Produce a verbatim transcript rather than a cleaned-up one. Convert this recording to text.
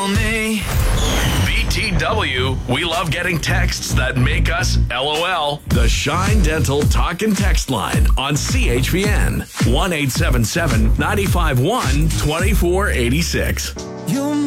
me. B T W, we love getting texts that make us LOL. The Shine Dental Talk and Text line on C H V N. one eight seven seven, nine five one, two four eight six. You